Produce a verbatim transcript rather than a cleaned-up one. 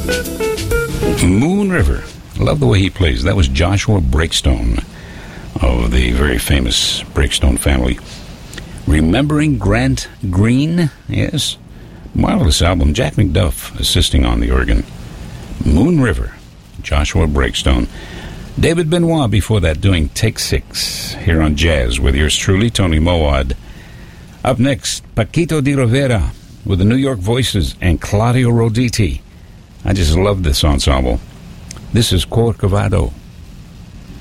Moon River. I love the way he plays. That was Joshua Breakstone of the very famous Breakstone family. Remembering Grant Green, yes. Marvelous album. Jack McDuff assisting on the organ. Moon River, Joshua Breakstone. David Benoit before that doing Take Six here on Jazz with yours truly, Tony Mowad. Up next, Paquito de Rivera with the New York Voices and Claudio Roditi. I just love this ensemble. This is Corcovado.